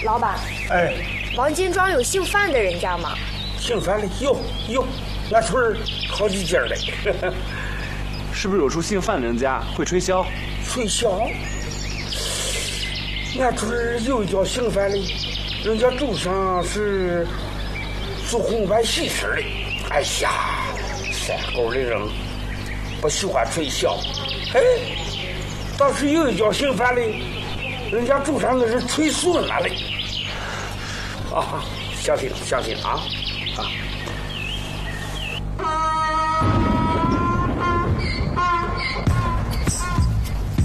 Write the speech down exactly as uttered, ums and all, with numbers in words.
老板， 哎， 王金庄有姓范的人家吗？ 姓范的有有，俺村儿好几家嘞。 是不是有处姓范的人家会吹箫？ 吹箫？俺村儿有一叫姓范的，人家祖上是做红白喜事的。哎呀，山沟里人不喜欢吹箫。哎，倒是有一叫姓范的，人家祖上那是吹唢呐的。啊，小心小心啊啊！